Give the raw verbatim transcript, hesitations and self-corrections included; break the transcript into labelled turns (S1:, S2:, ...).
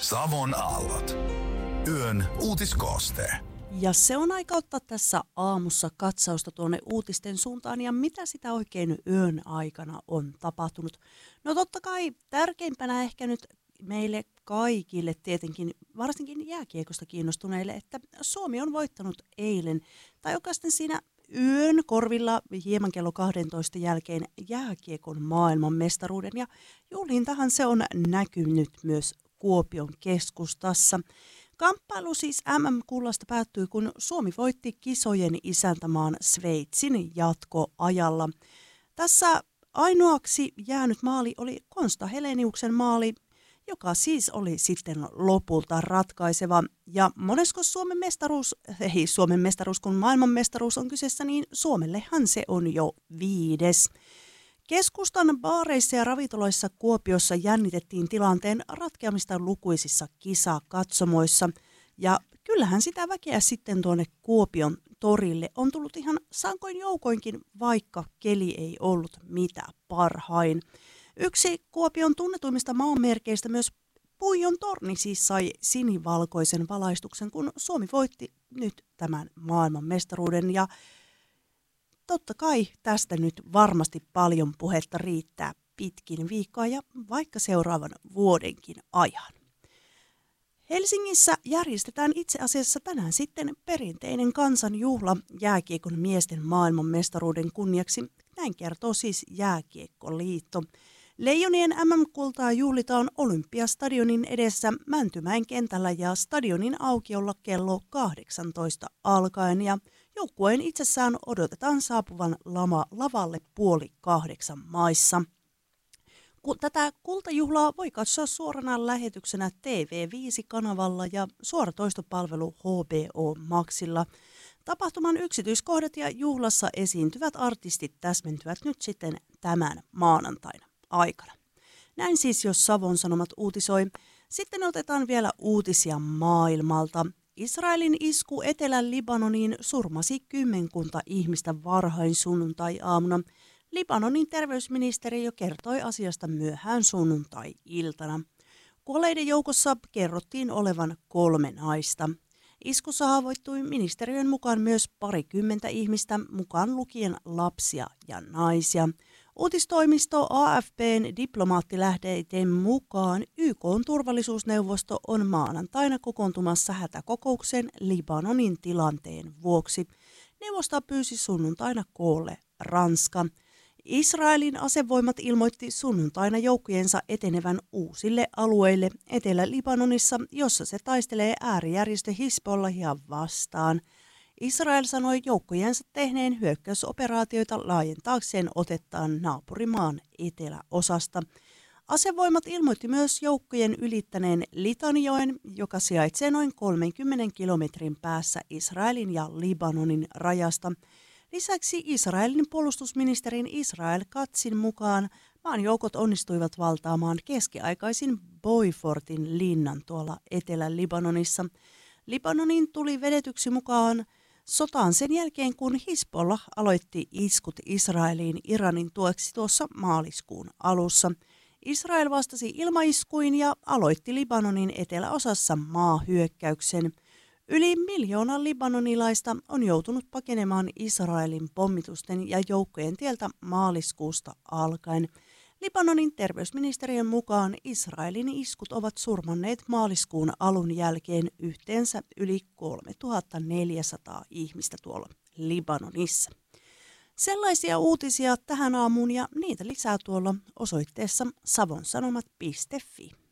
S1: Savon aallot. Yön uutiskooste.
S2: Ja se on aika ottaa tässä aamussa katsausta tuonne uutisten suuntaan ja mitä sitä oikein yön aikana on tapahtunut. No totta kai tärkeimpänä ehkä nyt meille kaikille tietenkin, varsinkin jääkiekosta kiinnostuneille, että Suomi on voittanut eilen, tai oikeastaan siinä yön korvilla hieman kello kaksitoista jälkeen jääkiekon maailmanmestaruuden, ja juhlintahan se on näkynyt myös Kuopion keskustassa. Kamppailu siis M M-kullasta päättyi, kun Suomi voitti kisojen isäntämaan Sveitsin jatkoajalla. Tässä ainoaksi jäänyt maali oli Konsta Heleniuksen maali, joka siis oli sitten lopulta ratkaiseva. Ja monesko Suomen mestaruus, ei Suomen mestaruus, kun maailmanmestaruus on kyseessä, niin Suomellehan se on jo viides. Keskustan baareissa ja ravintoloissa Kuopiossa jännitettiin tilanteen ratkeamista lukuisissa kisakatsomoissa. Ja kyllähän sitä väkeä sitten tuonne Kuopion torille on tullut ihan sankoin joukoinkin, vaikka keli ei ollut mitä parhain. Yksi Kuopion tunnetuimmista maanmerkeistä, myös Puijon torni, siis sai sinivalkoisen valaistuksen, kun Suomi voitti nyt tämän maailmanmestaruuden. Ja totta kai tästä nyt varmasti paljon puhetta riittää pitkin viikkoa ja vaikka seuraavan vuodenkin ajan. Helsingissä järjestetään itse asiassa tänään sitten perinteinen kansanjuhla jääkiekon miesten maailmanmestaruuden kunniaksi. Näin kertoo siis Jääkiekkoliitto. Leijonien M M-kultaa juhlitaan Olympiastadionin edessä Mäntymäen kentällä ja stadionin aukiolla kello kahdeksantoista alkaen, ja joukkueen itsessään odotetaan saapuvan lama, lavalle puoli kahdeksan maissa. Tätä kultajuhlaa voi katsoa suorana lähetyksenä T V viisi-kanavalla ja suoratoistopalvelu H B O Maxilla. Tapahtuman yksityiskohdat ja juhlassa esiintyvät artistit täsmentyvät nyt sitten tämän maanantaina aikana. Näin siis, jos Savon Sanomat uutisoi. Sitten otetaan vielä uutisia maailmalta. Israelin isku Etelä-Libanoniin surmasi kymmenkunta ihmistä varhain sunnuntai-aamuna. Libanonin terveysministeriö kertoi asiasta myöhään sunnuntai-iltana. Kuolleiden joukossa kerrottiin olevan kolme naista. Iskussa haavoittui ministeriön mukaan myös parikymmentä ihmistä, mukaan lukien lapsia ja naisia. Uutistoimisto A F P:n diplomaattilähteiden mukaan Y K:n turvallisuusneuvosto on maanantaina kokoontumassa hätäkokoukseen Libanonin tilanteen vuoksi. Neuvosto pyysi sunnuntaina koolle Ranska. Israelin asevoimat ilmoitti sunnuntaina joukkojensa etenevän uusille alueille Etelä-Libanonissa, jossa se taistelee äärijärjestö Hizbollahia vastaan. Israel sanoi joukkojensa tehneen hyökkäysoperaatioita laajentaakseen otettaan naapurimaan eteläosasta. Asevoimat ilmoitti myös joukkojen ylittäneen Litanijoen, joka sijaitsee noin kolmenkymmenen kilometrin päässä Israelin ja Libanonin rajasta. Lisäksi Israelin puolustusministerin Israel Katzin mukaan maan joukot onnistuivat valtaamaan keskiaikaisin Boifortin linnan tuolla Etelä-Libanonissa. Libanonin tuli vedetyksi mukaan sotaan sen jälkeen, kun Hizbollah aloitti iskut Israeliin Iranin tueksi tuossa maaliskuun alussa. Israel vastasi ilmaiskuin ja aloitti Libanonin eteläosassa maahyökkäyksen. Yli miljoona libanonilaista on joutunut pakenemaan Israelin pommitusten ja joukkojen tieltä maaliskuusta alkaen. Libanonin terveysministeriön mukaan Israelin iskut ovat surmanneet maaliskuun alun jälkeen yhteensä yli kolmetuhattaneljäsataa ihmistä tuolla Libanonissa. Sellaisia uutisia tähän aamuun ja niitä lisää tuolla osoitteessa savonsanomat piste fi.